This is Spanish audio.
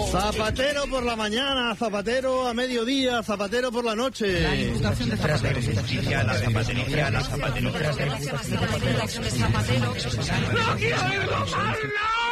Zapatero por la mañana, Zapatero a mediodía, Zapatero por la noche. La imputación de Zapatero. La Zapatero. ¡No quiero oírlo más, no!